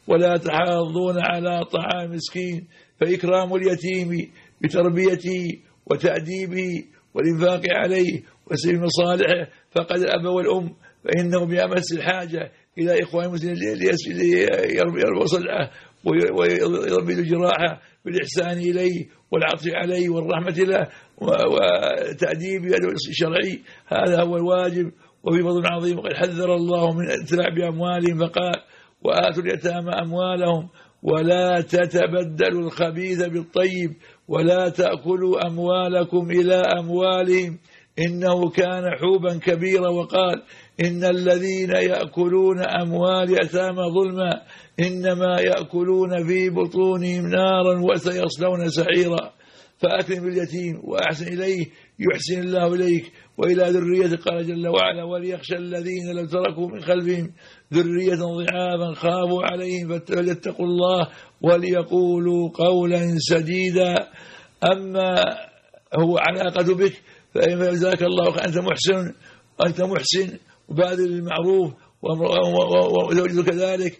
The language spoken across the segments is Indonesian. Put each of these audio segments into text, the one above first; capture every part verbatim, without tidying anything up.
ولا تحاضون على طعام مسكين فإكرام اليتيم بتربيته وتأديبه والإنفاق عليه وسبيل مصالحه فقد الأب والأم فإنهم بأمس الحاجة إلى إخوان المسلمين ليربوا صلعه ويربي الجراحة بالإحسان إليه والعطف عليه والرحمة له وتأديب الشرعي. هذا هو الواجب. وفي فضل عظيم وقد حذر الله من الاتلاع بأموالهم فقال وآتوا اليتامى أموالهم ولا تتبدلوا الخبيث بالطيب ولا تأكلوا أموالكم إلى أموالهم إنه كان حوبا كبيرا. وقال إن الذين يأكلون أموال يتامى ظلما إنما يأكلون في بطونهم نارا وسيصلون سعيرا. فأكرم اليتيم وأحسن إليه يحسن الله إليك وإلى ذريته. قال جل وعلا وليخشى الذين لو تركوا من خلفهم ذرية ضعافا خافوا عليهم فليتقوا الله وليقولوا قولا سديدا. أما هو علاقة بك فجزاك الله أنت محسن أنت محسن وباذل المعروف وزوجته كذلك،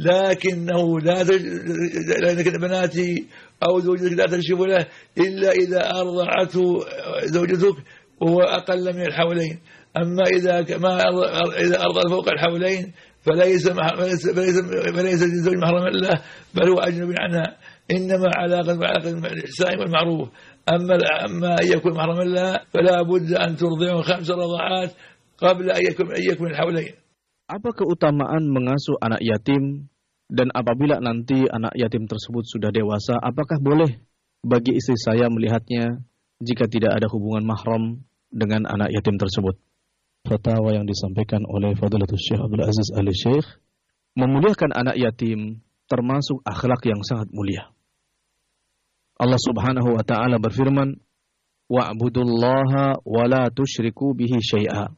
لكنه لا لأنك بناتي أو زوجتك لا تكشف له إلا إذا أرضعته زوجتك وهو أقل من الحولين. أما إذا ما إذا أرضع فوق الحولين فليس فليس فليس الزوج محرما له بل هو أجنبي عنها، إنما علاقة علاقة الإحسان والمعروف. أما أما أن يكون محرما لها فلا بد أن ترضعه خمس رضعات قبل أن يكون أن يكون الحولين. Apa keutamaan mengasuh anak yatim, dan apabila nanti anak yatim tersebut sudah dewasa, apakah boleh bagi istri saya melihatnya jika tidak ada hubungan mahram dengan anak yatim tersebut? Fatwa yang disampaikan oleh Fadilatul Syekh Abdul Aziz Al-Syekh, memuliakan anak yatim termasuk akhlak yang sangat mulia. Allah Subhanahu wa taala berfirman, "Wa'budullaha wa la tusyriku bihi syai'a."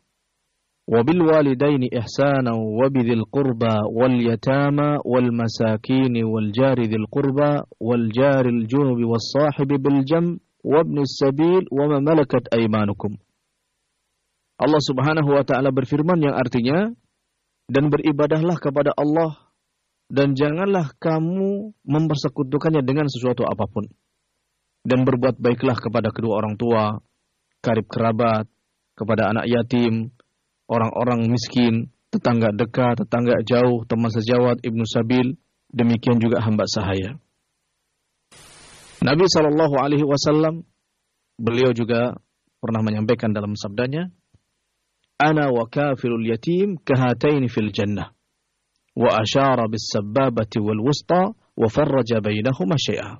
وبالوالدين إحسانا وبذي القربى واليتامى والمساكين والجار ذي القربى والجار الجنب والصاحب بالجنب وابن السبيل وما ملكت أيمانكم. Allah Subhanahu wa taala berfirman yang artinya, dan beribadahlah kepada Allah dan janganlah kamu mempersekutukannya dengan sesuatu apapun, dan berbuat baiklah kepada kedua orang tua, karib kerabat, kepada anak yatim, orang-orang miskin, tetangga dekat, tetangga jauh, teman sejawat, ibnu sabil, demikian juga hamba sahaya. Nabi sallallahu alaihi wasallam, beliau juga pernah menyampaikan dalam sabdanya, "Ana wa kafirul yatim kahataini fil jannah." Wa asyara bis sabbabati wal wusta wa farraja bainahuma syai'a.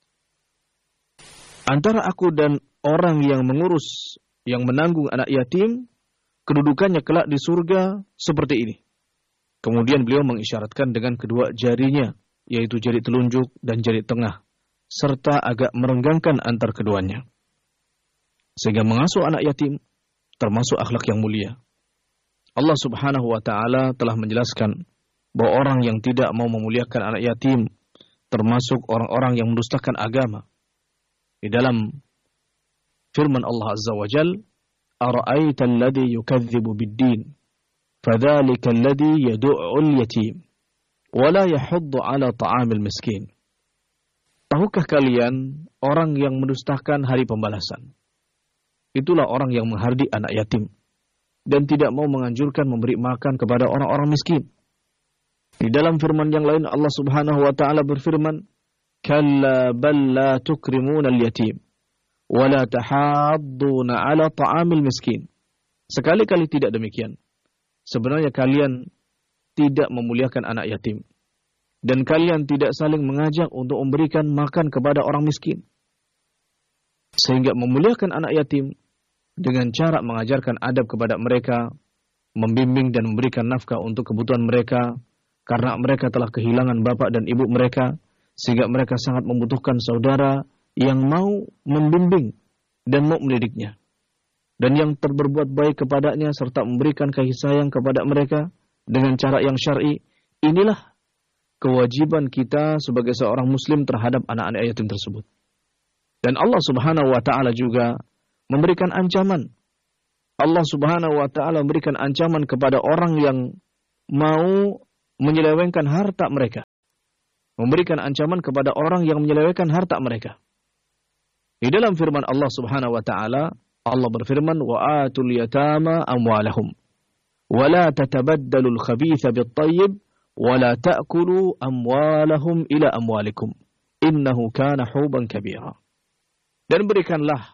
Antara aku dan orang yang mengurus, yang menanggung anak yatim, kedudukannya kelak di surga seperti ini. Kemudian beliau mengisyaratkan dengan kedua jarinya, yaitu jari telunjuk dan jari tengah, serta agak merenggangkan antar keduanya. Sehingga mengasuh anak yatim termasuk akhlak yang mulia. Allah Subhanahu wa taala telah menjelaskan bahwa orang yang tidak mau memuliakan anak yatim termasuk orang-orang yang mendustakan agama. Di dalam firman Allah Azza wa Jalla, أرأيت الذي يكذب بالدين فذلك الذي يدع اليتيم ولا يحض على طعام المسكين. Tahukah kalian orang yang mendustakan hari pembalasan? Itulah orang yang menghardik anak yatim dan tidak mau menganjurkan memberi makan kepada orang-orang miskin. Di dalam firman yang lain Allah Subhanahu wa taala berfirman, "Kalla bal la tukrimuna al-yatim wala tahadduna ala ta'amil miskin." Sekali-kali tidak demikian. Sebenarnya kalian tidak memuliakan anak yatim, dan kalian tidak saling mengajak untuk memberikan makan kepada orang miskin. Sehingga memuliakan anak yatim dengan cara mengajarkan adab kepada mereka, membimbing dan memberikan nafkah untuk kebutuhan mereka, karena mereka telah kehilangan bapak dan ibu mereka, sehingga mereka sangat membutuhkan saudara yang mau membimbing dan mau mendidiknya, dan yang terberbuat baik kepadanya serta memberikan kasih sayang kepada mereka dengan cara yang syar'i. Inilah kewajiban kita sebagai seorang muslim terhadap anak-anak yatim tersebut. Dan Allah Subhanahu wa taala juga memberikan ancaman. Allah Subhanahu wa taala memberikan ancaman kepada orang yang mau menyelewengkan harta mereka. memberikan ancaman kepada orang yang menyelewengkan harta mereka. Di dalam firman Allah Subhanahu wa taala, Allah berfirman, "Wa atul yatama amwalahum wa la tatabaddalu al-khabitha bit-thayyib wa la ta'kulu amwalahum ila amwalikum innahu kana huban kabira." Dan berikanlah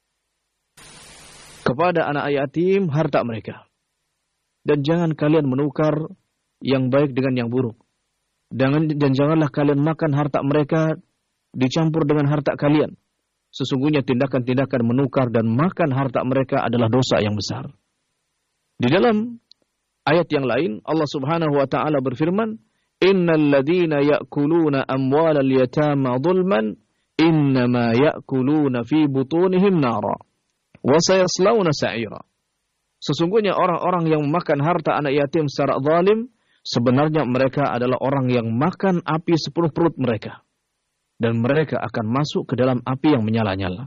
kepada anak yatim harta mereka. Dan jangan kalian menukar yang baik dengan yang buruk. Dan, dan janganlah kalian makan harta mereka dicampur dengan harta kalian. Sesungguhnya tindakan-tindakan menukar dan makan harta mereka adalah dosa yang besar. Di dalam ayat yang lain, Allah Subhanahu wa taala berfirman, "Innal ladzina ya'kuluna amwalal yatama dzulman innama ya'kuluna fi butunihim nara wa sayaslawna sa'ira." Sesungguhnya orang-orang yang memakan harta anak yatim secara zalim, sebenarnya mereka adalah orang yang makan api sepenuh perut mereka. Dan mereka akan masuk ke dalam api yang menyala-nyala.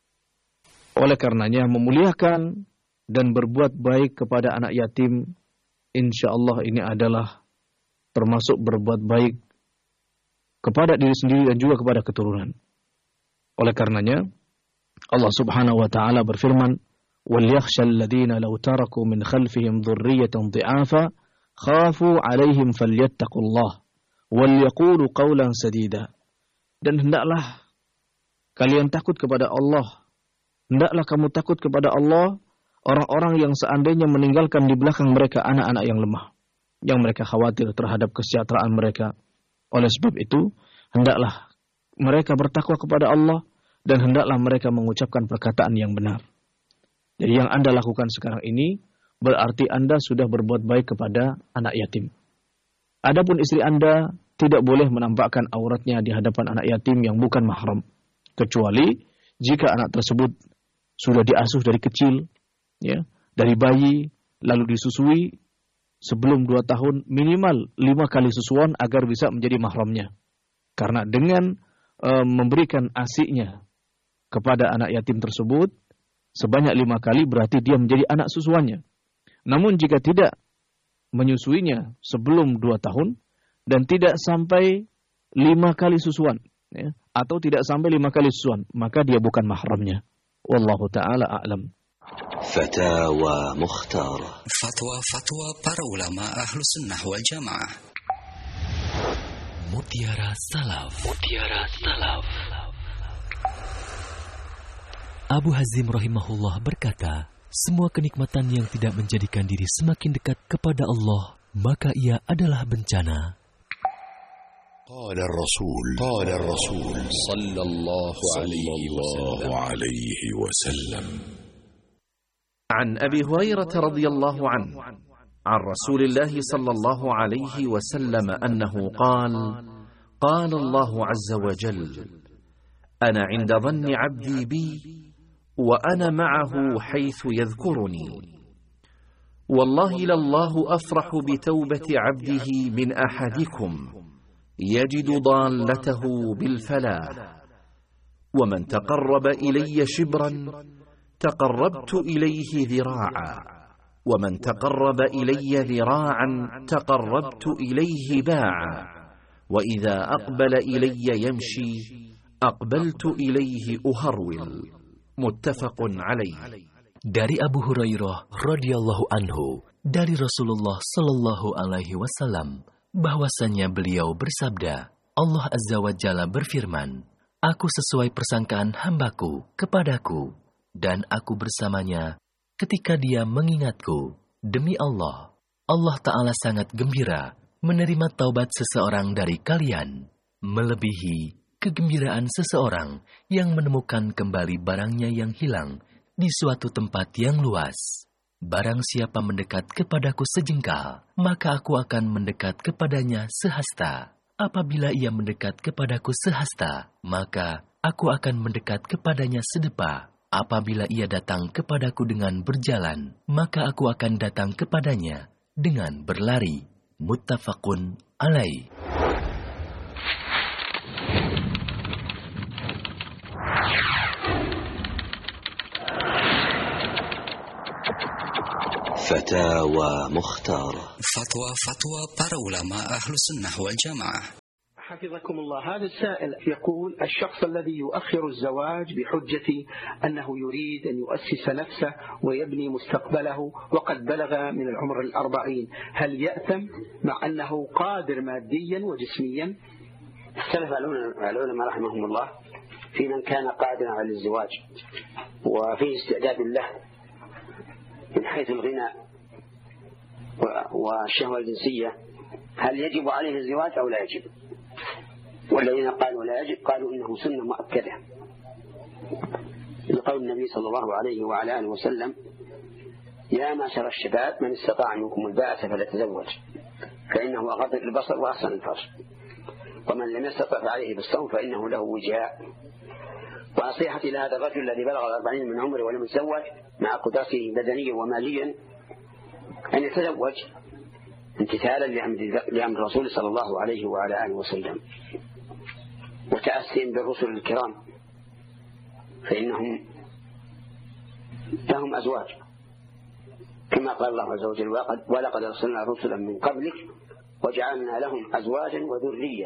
Oleh karenanya, memuliakan dan berbuat baik kepada anak yatim, insya Allah ini adalah termasuk berbuat baik kepada diri sendiri dan juga kepada keturunan. Oleh karenanya, Allah Subhanahu wa ta'ala berfirman, وَلْيَخْشَى الَّذِينَ لَوْ تَرَكُوا مِنْ خَلْفِهِمْ ذُرِّيَّةً ضِعَافًا خَافُوا عَلَيْهِمْ فَلْيَتَّقُوا اللَّهَ وَلْيَقُولُوا قَوْلًا سَدِيدًا. Dan hendaklah kalian takut kepada Allah. Hendaklah kamu takut kepada Allah, orang-orang yang seandainya meninggalkan di belakang mereka anak-anak yang lemah, yang mereka khawatir terhadap kesejahteraan mereka. Oleh sebab itu, hendaklah mereka bertakwa kepada Allah, dan hendaklah mereka mengucapkan perkataan yang benar. Jadi yang Anda lakukan sekarang ini, berarti Anda sudah berbuat baik kepada anak yatim. Adapun istri Anda tidak boleh menampakkan auratnya di hadapan anak yatim yang bukan mahram. Kecuali jika anak tersebut sudah diasuh dari kecil, ya, dari bayi, lalu disusui sebelum dua tahun, minimal lima kali susuan agar bisa menjadi mahramnya. Karena dengan e, memberikan asiknya kepada anak yatim tersebut, sebanyak lima kali berarti dia menjadi anak susuannya. Namun jika tidak menyusuinya sebelum dua tahun dan tidak sampai lima kali susuan, ya, atau tidak sampai lima kali susuan, maka dia bukan mahramnya. Wallahu ta'ala a'lam. Fatawa Mukhtar. Fatwa-fatwa para ulama ahlu sunnah wal jamaah. Mutiara Salaf. Mutiara Salaf. Abu Hazim rahimahullah berkata, semua kenikmatan yang tidak menjadikan diri semakin dekat kepada Allah, maka ia adalah bencana. Qala Rasul, qala Rasul sallallahu alaihi wasallam. An Abi Hurairah radhiyallahu anhu, an Rasulillah sallallahu alaihi wasallam annahu qala, qala Allah azza wa jalla, ana 'inda dhanni 'abdi bi وأنا معه حيث يذكرني والله لله أفرح بتوبة عبده من أحدكم يجد ضالته بالفلاح ومن تقرب إلي شبرا تقربت إليه ذراعا ومن تقرب إلي ذراعا تقربت إليه باعا وإذا أقبل إلي يمشي أقبلت إليه أهرول. Muttafaqun alaih. Dari Abu Hurairah radhiyallahu anhu, dari Rasulullah sallallahu alaihi wasallam, bahwasanya beliau bersabda, Allah azza wa jalla berfirman, aku sesuai persangkaan hambaku kepadaku, dan aku bersamanya ketika dia mengingatku. Demi Allah, Allah Ta'ala sangat gembira menerima taubat seseorang dari kalian, melebihi kegembiraan seseorang yang menemukan kembali barangnya yang hilang di suatu tempat yang luas. Barang siapa mendekat kepadaku sejengkal, maka aku akan mendekat kepadanya sehasta. Apabila ia mendekat kepadaku sehasta, maka aku akan mendekat kepadanya sedepa. Apabila ia datang kepadaku dengan berjalan, maka aku akan datang kepadanya dengan berlari. Muttafaqun alaih. Fatawa Mukhtar. Fatwa-fatwa para ulama ahlu sunnah wal jamaah. حفظكم الله، هذا السائل يقول الشخص الذي يؤخر الزواج بحجة أنه يريد أن يؤسس نفسه ويبني مستقبله وقد بلغ من العمر الأربعين، هل يأثم مع أنه قادر ماديا وجسميا؟ اختلف العلماء رحمهم الله في من كان قادرا على الزواج وفيه استعداد له من حيث الغنى والشهوة الجنسية، هل يجب عليه الزواج أو لا يجب؟ والذين قالوا لا يجب قالوا إنه سنة مؤكدة لقول النبي صلى الله عليه وعلى آله وسلم: يا معشر الشباب من استطاع منكم الباءة فليتزوج فإنه أغض للبصر وأحسن الفرج، ومن لم يستطع فعليه بالصوم فإنه له وجاء. ونصيحتي لهذا الرجل الذي بلغ الأربعين من عمره ولم يتزوج مع قدرته بدنيا وماليا أن يتزوج امتثالا لأمر الرسول صلى الله عليه وعلى آله وسلم وتأسيا بالرسل الكرام، فإنهم لهم أزواج كما قال الله عز وجل: ولقد أرسلنا رسلا من قبلك وجعلنا لهم أزواجا وذرية.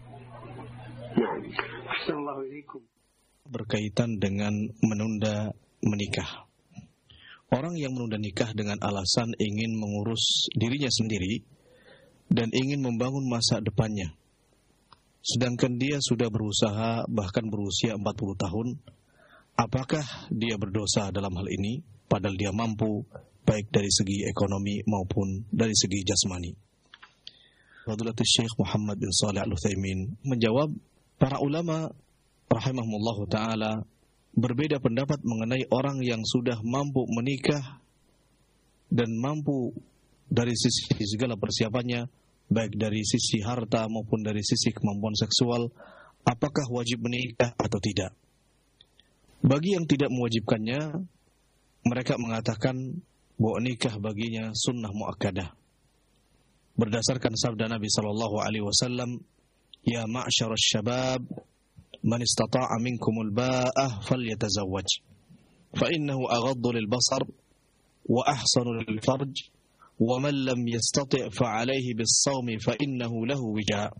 نعم. أحسن الله إليكم. Berkaitan dengan menunda menikah. Orang yang menunda nikah dengan alasan ingin mengurus dirinya sendiri dan ingin membangun masa depannya, sedangkan dia sudah berusaha bahkan berusia empat puluh tahun, apakah dia berdosa dalam hal ini padahal dia mampu baik dari segi ekonomi maupun dari segi jasmani? Fadilatul Syekh Muhammad bin Shalih Al-Utsaimin menjawab, para ulama rahimahumullah ta'ala berbeda pendapat mengenai orang yang sudah mampu menikah dan mampu dari sisi segala persiapannya, baik dari sisi harta maupun dari sisi kemampuan seksual, apakah wajib menikah atau tidak. Bagi yang tidak mewajibkannya, mereka mengatakan bahwa nikah baginya sunnah muakkadah. Berdasarkan sabda Nabi sallallahu alaihi wasallam, "Ya ma'syarasy syabab, man istata'a minkumul ba'ah falyatazawwaj fa innahu aghaddu lil basar wa ahsanu lil farj wa man lam yastati' fa 'alayhi bis shaumi fa innahu lahu wija."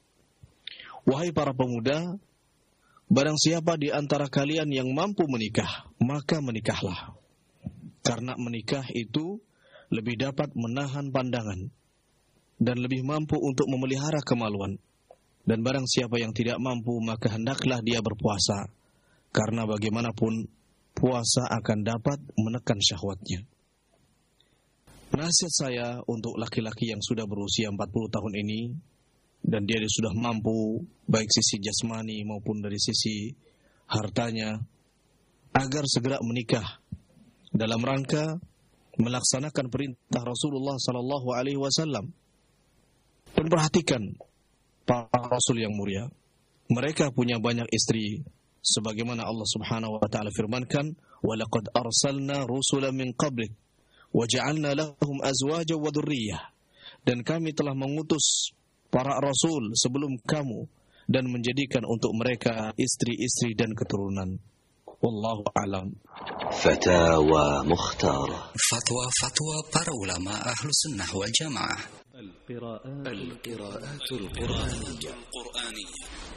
Wahai para pemuda, barang siapa di antara kalian yang mampu menikah, maka menikahlah. Karena menikah itu lebih dapat menahan pandangan dan lebih mampu untuk memelihara kemaluan. Dan barang siapa yang tidak mampu, maka hendaklah dia berpuasa, karena bagaimanapun puasa akan dapat menekan syahwatnya. Nasihat saya untuk laki-laki yang sudah berusia empat puluh tahun ini dan dia sudah mampu baik sisi jasmani maupun dari sisi hartanya, agar segera menikah dalam rangka melaksanakan perintah Rasulullah sallallahu alaihi wasallam. Dan perhatikan para rasul yang mulia, mereka punya banyak istri, sebagaimana Allah Subhanahu wa taala firmankan, "Wa laqad arsalna rusulan min qablik wa ja'alna lahum azwajan wa dhurriyyah." Dan kami telah mengutus para rasul sebelum kamu dan menjadikan untuk mereka istri-istri dan keturunan. Wallahu a'lam. Fatawa Mukhtarah. Fatwa-fatwa para ulama ahlu sunnah wal jamaah. القراءات القراءات القرآنية